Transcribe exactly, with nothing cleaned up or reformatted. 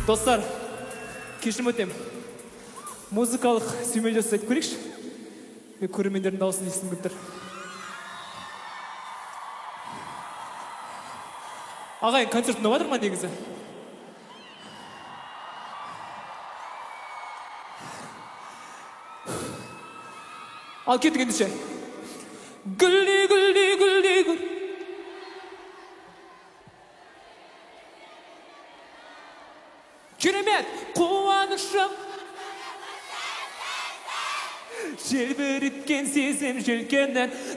Достар, кешірім өтем. Музыкалық сүймел жасайтып көрейікші. Мен көрермендердің дауысын естім көптір. Ағайын, концерт ұнап жатыр ма негізі? Ал кеттік ендеше. Гүлді, гүлді, гүлді, гүл. Керемет, қуанышым. Желбіріткен сезім желкеннен